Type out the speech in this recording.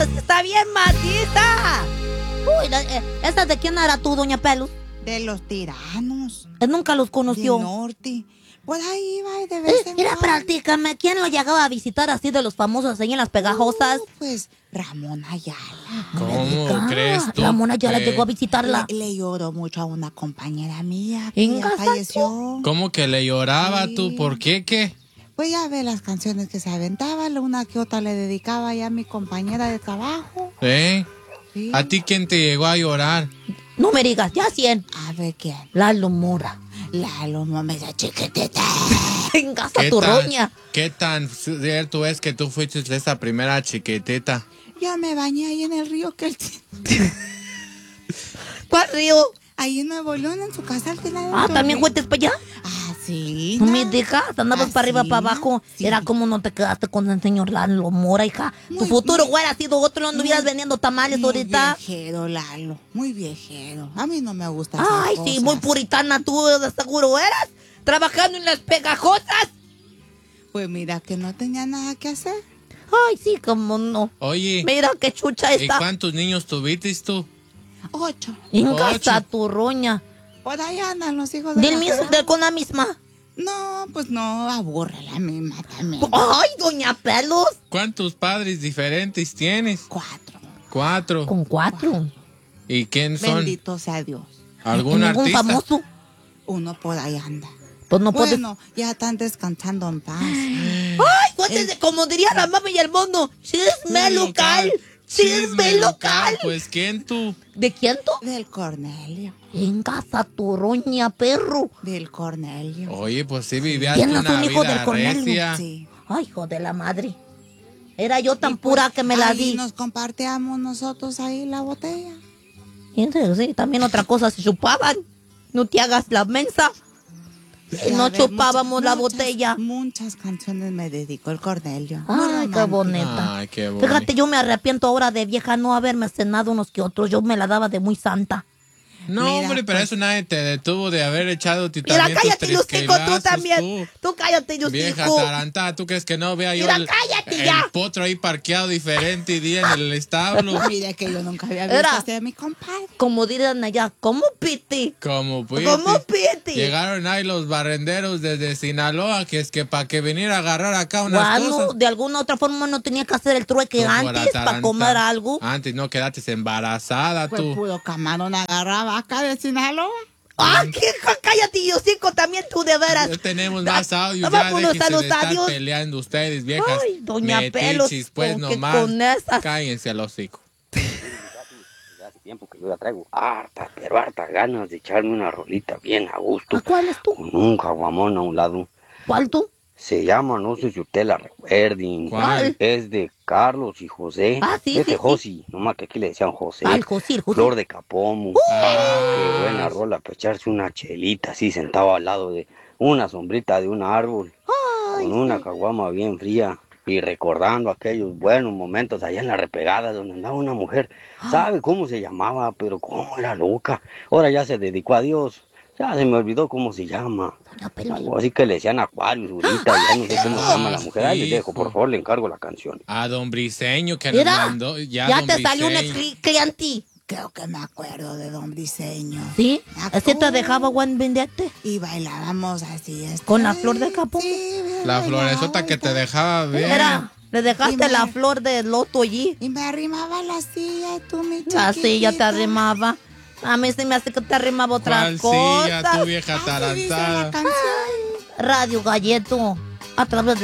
está bien maciza. Uy, ¿esta de quién era tú, doña Pelos? De los tiranos. Nunca los conoció. Del norte. Por ahí va de vez en Mira, cuando. platícame, ¿quién lo llegaba a visitar así de los famosos ahí en las pegajosas? Pues Ramón Ayala. ¿Cómo crees tú? Ramón Ayala llegó a visitarla. Le lloró mucho a una compañera mía que ¿En ya casa falleció. ¿Cómo que le lloraba tú? Sí. ¿Por qué? ¿Qué? Pues ya ve las canciones que se aventaba, una que otra le dedicaba ya a mi compañera de trabajo. ¿Eh? Sí. ¿A ti quién te llegó a llorar? No me digas, ya 100. A ver quién. Lalo Mora. Lalo Mora, chiquitita. En casa tu roña. ¿Qué tan cierto es que tú fuiste esa primera chiquitita? Yo me bañé ahí en el río que él ¿Cuál río? ahí en Nuevo León, en su casa al final. ¿También fuiste para allá? Ah, sí. No me dejas, andabas para arriba, sí, para abajo. sí. Era como no te quedaste con el señor Lalo Mora, hija. Tu Muy- futuro muy- hubiera sido otro, no anduvieras vendiendo tamales Muy ahorita. viejero, Lalo. Muy viejero. A mí no me gusta. Ay, esas sí, cosas. muy puritana tú, de seguro eras. Trabajando en las pegajosas. Pues mira que no tenía nada que hacer. Ay, sí, como no. Oye, Mira qué chucha ¿y está. cuántos niños tuviste tú? 8. En 8. casa tu roña. Por ahí andan los hijos de Del la mismo, fregada. con la misma. No, pues no, aburre la misma también. Ay, doña Pelos. ¿Cuántos padres diferentes tienes? 4. 4. Con 4. ¿Y quién son? Bendito sea Dios. ¿Algún Ningún artista? famoso. Uno por ahí anda. Pues no puedes. Bueno, ya están descansando en paz. Ay, cuéntese, como diría la mami y el mono. Chisme local. Chisme local. Pues ¿quién tú? ¿De quién tú? Del Cornelio. En casa tu roña, perro. Del Cornelio. Oye, pues sí vivías ¿Quién no una fue un hijo del vida Cornelio? recia. Sí. Ay, hijo de la madre. Era yo tan Y pues, pura que me la ahí di. nos compartíamos nosotros ahí la botella. Y entonces, sí, también otra cosa, se chupaban. No te hagas la mensa. Y Ya no ves, chupábamos la muchas- botella. Muchas canciones me dedicó el Cornelio. Muy Ay, qué romántico. bonita. Ay, qué bonito. Fíjate, yo me arrepiento ahora de vieja no haberme cenado unos que otros. Yo me la daba de muy santa. No, Mira, hombre, pero pues. eso nadie te detuvo de haber echado ti Mira, también tus cállate, Yustico, tú trisquelazos, también. Tú cállate, Vieja Yustico. tarantada, ¿tú crees que no vea yo Mira, el, cállate el ya. potro ahí parqueado diferente día en el establo? Mire que yo nunca había visto Era- a mi compadre. Como dirían allá, ¿cómo piti? Como pues, ¿Cómo piti? llegaron ahí los barrenderos desde Sinaloa, que es que para que viniera a agarrar acá unas Bueno, cosas. de alguna otra forma no tenía que hacer el trueque Tú, por antes para ataranta. comer algo. Antes no quedaste embarazada Pues tú. puro camarón agarraba acá de Sinaloa. ¡Ah, qué! Cállate, Yustico, también tú de veras. Ya tenemos más audios, ya Vámonos déjense a los de estar audios. peleando ustedes, viejas. Ay, doña metichis, Pelos, pues como que nomás. con esas. Cállense al hocico. Hace tiempo que yo la traigo hartas, pero hartas ganas de echarme una rolita bien a gusto. ¿A cuál es tú? Con un caguamón a un lado. ¿Cuál tú? Se llama, no sé si usted la recuerden. ¿Cuál? Es de Carlos y José. Ah, sí, es de sí, Josi, nomás que aquí le decían José. Ah, el José, el José. Flor de Capomo. Qué buena rola para echarse una chelita así sentado al lado de una sombrita de un árbol. Con una caguama bien fría. Y recordando aquellos buenos momentos allá en la repegada donde andaba una mujer. ¿Sabe cómo se llamaba? Pero cómo era loca. Ahora ya se dedicó a Dios. Ya se me olvidó cómo se llama. Doña Pelos. Algo así que le decían Aquarius ahorita. Ya no sé cómo se llama la mujer. Ahí les dejo, por favor, le encargo la canción. A don Briseño que nos Mira, mandó. ya don te salió un Briseño. cliente. Creo que me acuerdo de Don Briseño. ¿Sí? Me ¿Ese te acuerdo. dejaba buen venderte? Y bailábamos así. ¿Con la flor de Capomo? Sí, bien La bailaba floresota que y te todo. dejaba bien. Era, le dejaste Y la me- flor de loto allí. Y me arrimaba la silla, tú, mi chiquitita. Así ya te arrimaba. A mí se me hace que te arrimaba otra ¿Cuál cosa. silla, tu vieja Así dice la tarantada? canción. Radio Galleto, a través de